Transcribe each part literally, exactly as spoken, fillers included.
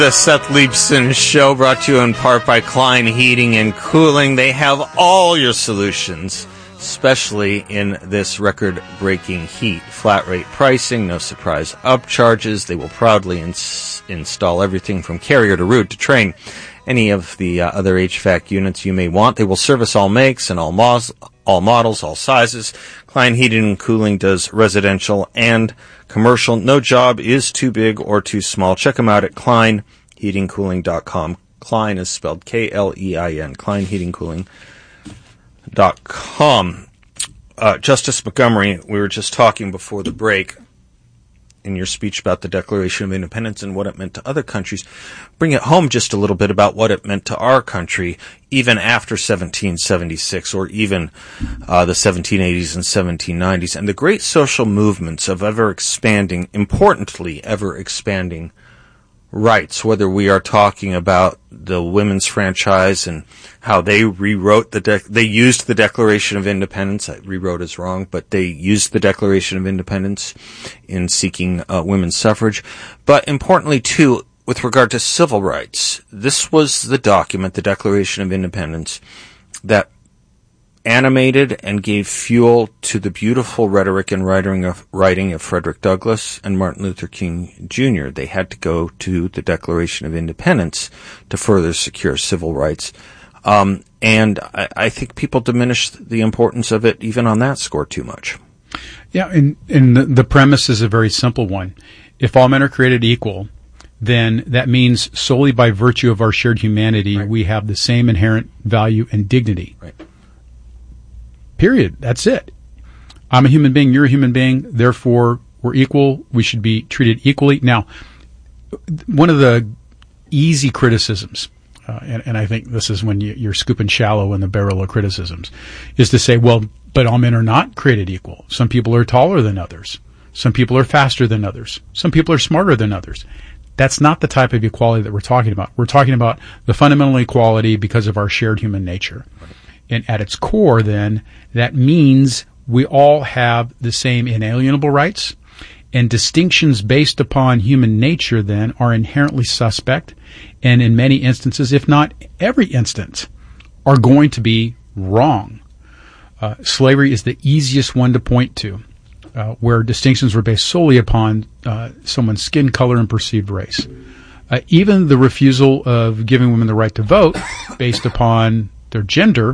The Seth Leibson Show, brought to you in part by Klein Heating and Cooling. They have all your solutions, especially in this record-breaking heat. Flat rate pricing, no surprise upcharges. They will proudly ins- install everything from carrier to root to train any of the uh, other H V A C units you may want. They will service all makes and all, mos- all models, all sizes. Klein Heating and Cooling does residential and commercial. No job is too big or too small. Check them out at klein heating cooling dot com. Klein is spelled K L E I N, klein heating cooling dot com. Uh, Justice Montgomery, we were just talking before the break in your speech about the Declaration of Independence and what it meant to other countries. Bring it home just a little bit about what it meant to our country, even after seventeen seventy-six, or even uh, the seventeen eighties and seventeen nineties, and the great social movements of ever-expanding, importantly, ever-expanding rights, whether we are talking about the women's franchise and how they rewrote the, de- they used the Declaration of Independence, rewrote is wrong, but they used the Declaration of Independence in seeking uh, women's suffrage. But importantly, too, with regard to civil rights, this was the document, the Declaration of Independence, that animated and gave fuel to the beautiful rhetoric and writing of, writing of Frederick Douglass and Martin Luther King Junior They had to go to the Declaration of Independence to further secure civil rights. Um, and I, I think people diminish the importance of it even on that score too much. Yeah, and, and the, the premise is a very simple one. If all men are created equal, then that means solely by virtue of our shared humanity, right, we have the same inherent value and dignity. Right. Period. That's it. I'm a human being. You're a human being. Therefore, we're equal. We should be treated equally. Now, one of the easy criticisms, uh, and, and I think this is when you, you're scooping shallow in the barrel of criticisms, is to say, well, but all men are not created equal. Some people are taller than others. Some people are faster than others. Some people are smarter than others. That's not the type of equality that we're talking about. We're talking about the fundamental equality because of our shared human nature. Right. And at its core, then, that means we all have the same inalienable rights, and distinctions based upon human nature, then, are inherently suspect, and in many instances, if not every instance, are going to be wrong. Uh, slavery is the easiest one to point to, uh, where distinctions were based solely upon uh, someone's skin color and perceived race. Uh, even the refusal of giving women the right to vote based upon their gender.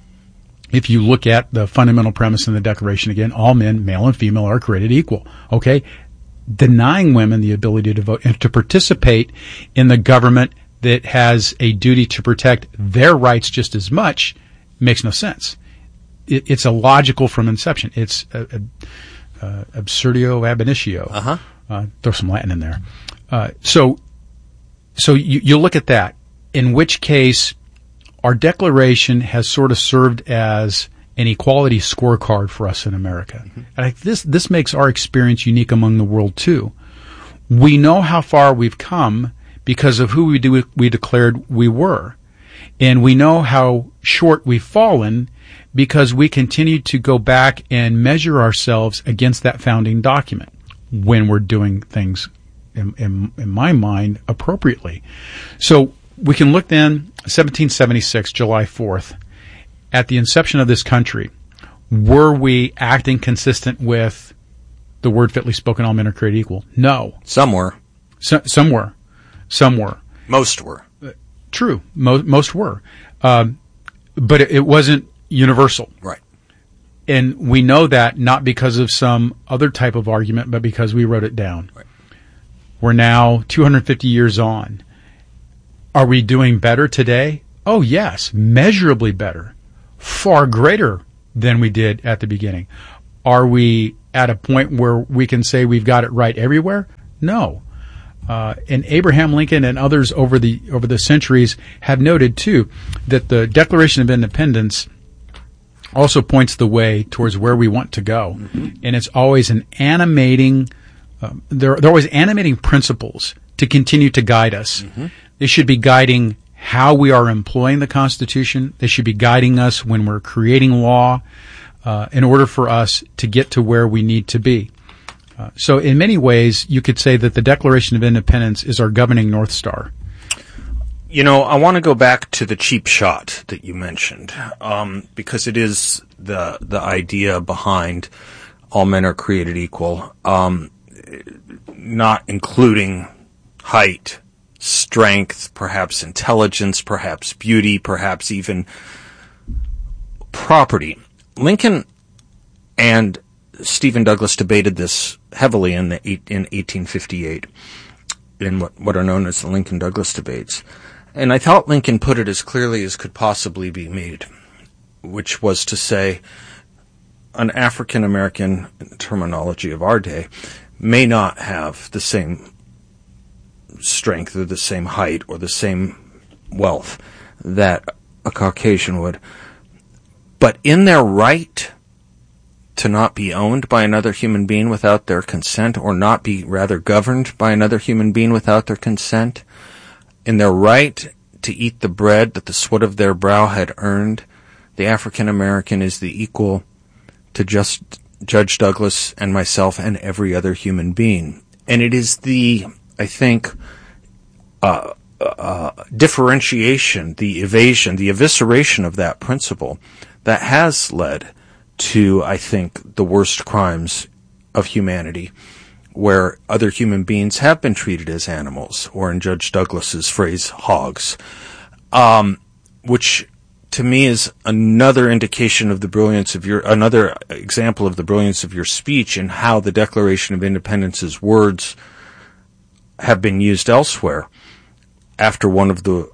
If you look at the fundamental premise in the Declaration, again, all men, male and female, are created equal. Okay? Denying women the ability to vote and to participate in the government that has a duty to protect their rights just as much makes no sense. It, it's illogical from inception. It's a, a, a absurdio ab initio. Uh-huh. Uh, throw some Latin in there. Uh, so, so you, you look at that, in which case our Declaration has sort of served as an equality scorecard for us in America. Mm-hmm. And I, this this makes our experience unique among the world, too. We know how far we've come because of who we, do, we declared we were. And we know how short we've fallen because we continue to go back and measure ourselves against that founding document when we're doing things, in, in, in my mind, appropriately. So we can look then, seventeen seventy-six, July fourth, at the inception of this country. Were we acting consistent with the word fitly spoken, all men are created equal? No. Some were. So, some were. Some were. Most were. Uh, true. Mo- most were. Um, but it, it wasn't universal. Right. And we know that not because of some other type of argument, but because we wrote it down. Right. We're now two hundred fifty years on. Are we doing better today? Oh, yes, measurably better, far greater than we did at the beginning. Are we at a point where we can say we've got it right everywhere? No. Uh, and Abraham Lincoln and others over the over the centuries have noted, too, that the Declaration of Independence also points the way towards where we want to go. Mm-hmm. And it's always an animating, uh, there, there are always animating principles to continue to guide us. Mm-hmm. They should be guiding how we are employing the Constitution. They should be guiding us when we're creating law uh, in order for us to get to where we need to be. Uh, so in many ways, you could say that the Declaration of Independence is our governing North Star. You know, I want to go back to the cheap shot that you mentioned, um, because it is the the idea behind all men are created equal, um, not including height, strength, perhaps intelligence, perhaps beauty, perhaps even property. Lincoln and Stephen Douglas debated this heavily in the eight, in eighteen fifty-eight in what, what are known as the Lincoln-Douglas debates. And I thought Lincoln put it as clearly as could possibly be made, which was to say an African-American, in the terminology of our day, may not have the same strength or the same height or the same wealth that a Caucasian would. But in their right to not be owned by another human being without their consent, or not be rather governed by another human being without their consent, in their right to eat the bread that the sweat of their brow had earned, the African American is the equal to just Judge Douglas and myself and every other human being. And it is the, I think, uh, uh, differentiation, the evasion, the evisceration of that principle that has led to, I think, the worst crimes of humanity, where other human beings have been treated as animals, or in Judge Douglas's phrase, hogs, um, which to me is another indication of the brilliance of your, another example of the brilliance of your speech and how the Declaration of Independence's words have been used elsewhere after one of the,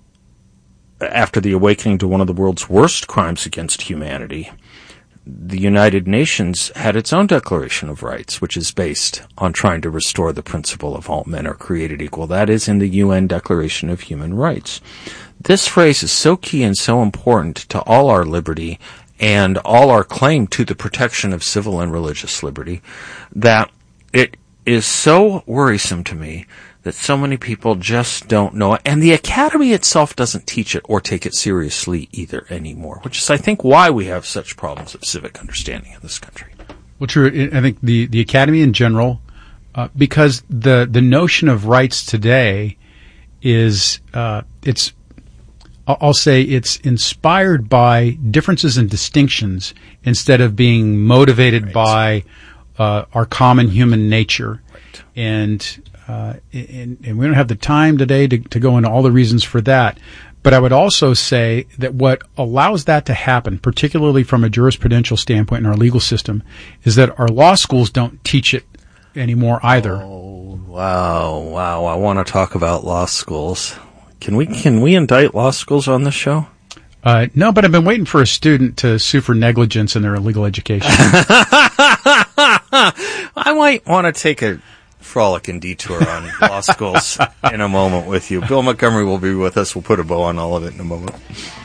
after the awakening to one of the world's worst crimes against humanity. The United Nations had its own Declaration of Rights, which is based on trying to restore the principle of all men are created equal. That is in the U N Declaration of Human Rights. This phrase is so key and so important to all our liberty and all our claim to the protection of civil and religious liberty that it is so worrisome to me that so many people just don't know it. And the Academy itself doesn't teach it or take it seriously either anymore, which is, I think, why we have such problems of civic understanding in this country. Well, true. I think the, the Academy in general, uh, because the, the notion of rights today is, uh, it's, I'll say it's inspired by differences and distinctions instead of being motivated right. by uh, our common human nature. Right. And Uh, and, and we don't have the time today to, to go into all the reasons for that. But I would also say that what allows that to happen, particularly from a jurisprudential standpoint in our legal system, is that our law schools don't teach it anymore either. Oh, wow, wow. I want to talk about law schools. Can we, can we indict law schools on this show? Uh, no, but I've been waiting for a student to sue for negligence in their legal education. I might want to take a frolic and detour on law schools in a moment with you. Bill Montgomery will be with us. We'll put a bow on all of it in a moment.